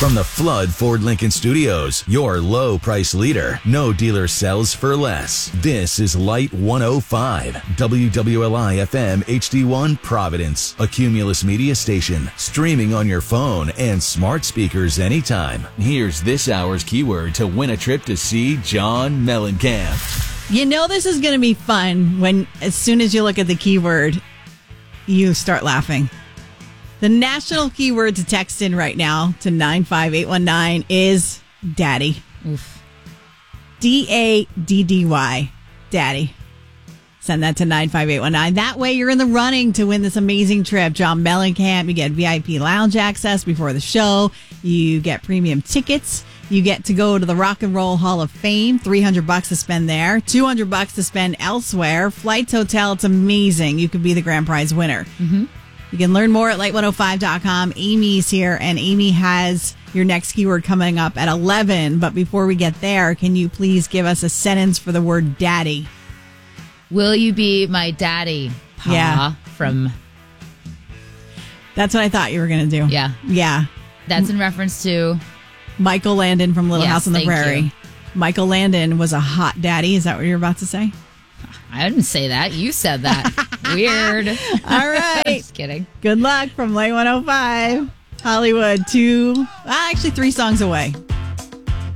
From the Flood Ford Lincoln Studios, your low price leader. No dealer sells for less. This is Light 105, WWLI FM HD1 Providence, a Cumulus media station, streaming on your phone and smart speakers anytime. Here's this hour's keyword to win a trip to see John Mellencamp. You know this is going to be fun when, as soon as you look at the keyword, you start laughing. The national keyword to text in right now to 95819 is daddy. Oof. DADDY. Daddy. Send that to 95819. That way you're in the running to win this amazing trip. John Mellencamp. You get VIP lounge access before the show. You get premium tickets. You get to go to the Rock and Roll Hall of Fame. $300 to spend there. $200 to spend elsewhere. Flights, hotel. It's amazing. You could be the grand prize winner. Mm-hmm. You can learn more at light105.com. Amy's here, and Amy has your next keyword coming up at 11. But before we get there, can you please give us a sentence for the word daddy? Will you be my daddy, Pa? Yeah. From... That's what I thought you were going to do. Yeah. Yeah. That's in reference to... Michael Landon from Little Yes, House on the thank Prairie. you. Michael Landon was a hot daddy. Is that what you're about to say? I didn't say that. You said that. Weird. All right. Just kidding. Good luck from Light 105. Hollywood, 3 songs away.